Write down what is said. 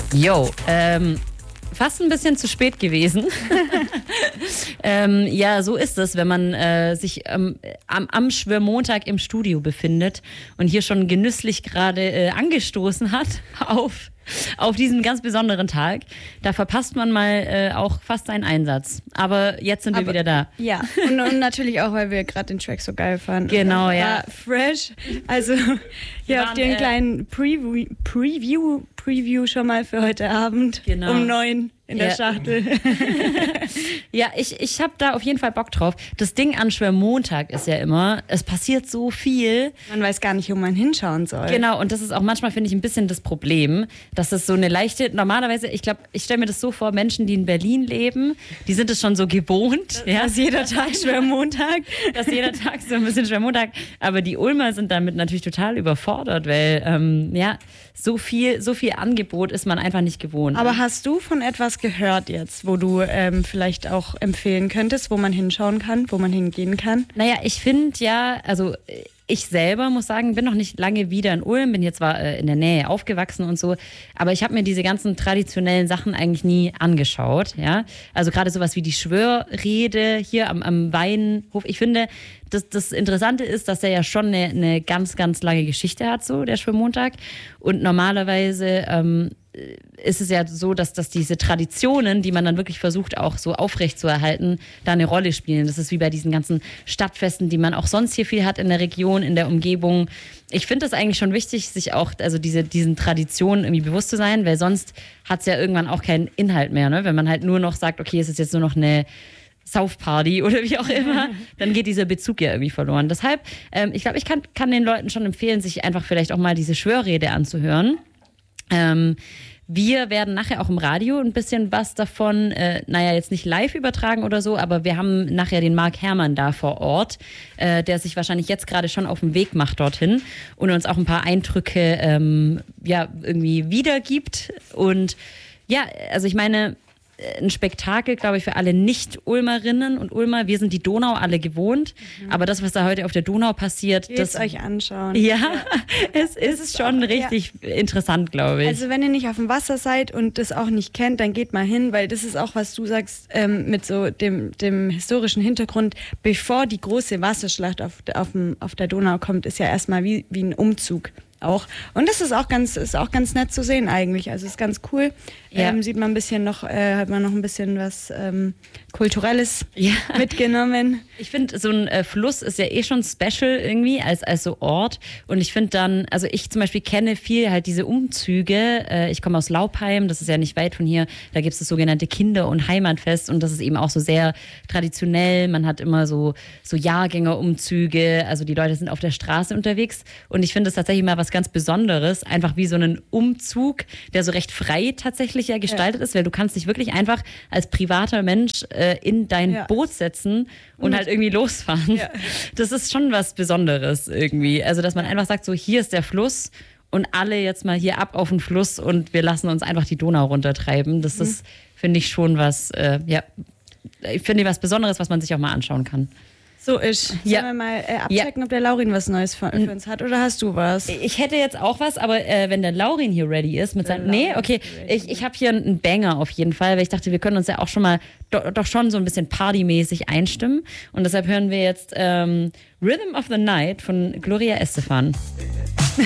Yo, fast ein bisschen zu spät gewesen. Ja, so ist es, wenn man sich am Schwörmontag im Studio befindet und hier schon genüsslich gerade angestoßen hat auf diesen ganz besonderen Tag. Da verpasst man mal auch fast seinen Einsatz. Aber jetzt sind wir wieder da. Ja, und natürlich auch, weil wir gerade den Track so geil fanden. Genau, ja. Fresh. Also hier habt ihr einen kleinen Preview schon mal für heute Abend. Genau. Um 9 in der Schachtel. Ja, ich habe da auf jeden Fall Bock drauf. Das Ding an Schwörmontag ist ja immer, es passiert so viel. Man weiß gar nicht, wo man hinschauen soll. Genau, und das ist auch manchmal, finde ich, ein bisschen das Problem, dass es so eine leichte, normalerweise, ich glaube, ich stelle mir das so vor, Menschen, die in Berlin leben, die sind es schon so gewohnt. Dass jeder Tag Schwörmontag. Dass jeder Tag so ein bisschen Schwörmontag. Aber die Ulmer sind damit natürlich total überfordert, weil, so viel Angebot ist man einfach nicht gewohnt. Aber hast du von etwas gehört jetzt, wo du vielleicht auch empfehlen könntest, wo man hinschauen kann, wo man hingehen kann? Naja, ich finde ja, also ich selber muss sagen, bin noch nicht lange wieder in Ulm, bin jetzt zwar in der Nähe aufgewachsen und so, aber ich habe mir diese ganzen traditionellen Sachen eigentlich nie angeschaut. Ja? Also gerade sowas wie die Schwörrede hier am Weinhof. Ich finde, das Interessante ist, dass der ja schon eine ganz, ganz lange Geschichte hat, so der Schwörmontag. Und normalerweise ist es ja so, dass diese Traditionen, die man dann wirklich versucht auch so aufrechtzuerhalten, da eine Rolle spielen. Das ist wie bei diesen ganzen Stadtfesten, die man auch sonst hier viel hat in der Region, in der Umgebung. Ich finde das eigentlich schon wichtig, sich auch diesen Traditionen irgendwie bewusst zu sein, weil sonst hat es ja irgendwann auch keinen Inhalt mehr, ne? Wenn man halt nur noch sagt, okay, es ist jetzt nur noch eine Saufparty oder wie auch immer, dann geht dieser Bezug ja irgendwie verloren. Deshalb, ich glaube, ich kann den Leuten schon empfehlen, sich einfach vielleicht auch mal diese Schwörrede anzuhören. Wir werden nachher auch im Radio ein bisschen was davon, jetzt nicht live übertragen oder so, aber wir haben nachher den Marc Herrmann da vor Ort, der sich wahrscheinlich jetzt gerade schon auf den Weg macht dorthin und uns auch ein paar Eindrücke irgendwie wiedergibt. Und ja, also ich meine, ein Spektakel, glaube ich, für alle Nicht-Ulmerinnen und Ulmer. Wir sind die Donau alle gewohnt, aber das, was da heute auf der Donau passiert, das euch anschauen. Ja, es ist schon richtig interessant, glaube ich. Also wenn ihr nicht auf dem Wasser seid und das auch nicht kennt, dann geht mal hin, weil das ist auch, was du sagst, mit so dem historischen Hintergrund, bevor die große Wasserschlacht auf der Donau kommt, ist ja erstmal wie ein Umzug. Auch. Und das ist auch ganz nett zu sehen eigentlich. Also ist ganz cool. Ja. Sieht man ein bisschen noch, hat man noch ein bisschen was Kulturelles mitgenommen. Ich finde, so ein Fluss ist ja eh schon special irgendwie als so Ort. Und ich finde dann, also ich zum Beispiel kenne viel halt diese Umzüge. Ich komme aus Laupheim, das ist ja nicht weit von hier. Da gibt es das sogenannte Kinder- und Heimatfest und das ist eben auch so sehr traditionell. Man hat immer so Jahrgängerumzüge. Also die Leute sind auf der Straße unterwegs. Und ich finde es tatsächlich mal was ganz Besonderes, einfach wie so einen Umzug, der so recht frei tatsächlich ja gestaltet ist, weil du kannst dich wirklich einfach als privater Mensch in dein Boot setzen und halt irgendwie losfahren. Ja. Das ist schon was Besonderes irgendwie. Also, dass man einfach sagt, so hier ist der Fluss und alle jetzt mal hier ab auf den Fluss und wir lassen uns einfach die Donau runtertreiben. Das ist, finde ich, schon was, ich finde was Besonderes, was man sich auch mal anschauen kann. So ist. Sollen wir mal abchecken, ob der Laurin was Neues für uns hat oder hast du was? Ich hätte jetzt auch was, aber wenn der Laurin hier ready ist mit seinem... Nee, okay. Ich habe hier einen Banger auf jeden Fall, weil ich dachte, wir können uns ja auch schon mal doch schon so ein bisschen partymäßig einstimmen. Und deshalb hören wir jetzt Rhythm of the Night von Gloria Estefan.